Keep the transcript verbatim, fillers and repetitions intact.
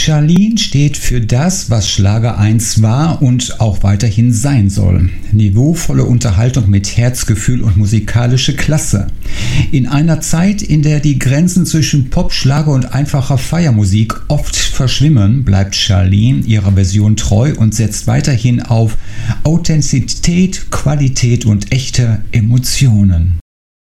Charlene steht für das, was Schlager eins war und auch weiterhin sein soll. Niveauvolle Unterhaltung mit Herzgefühl und musikalische Klasse. In einer Zeit, in der die Grenzen zwischen Pop, Schlager und einfacher Feiermusik oft verschwimmen, bleibt Charlene ihrer Version treu und setzt weiterhin auf Authentizität, Qualität und echte Emotionen.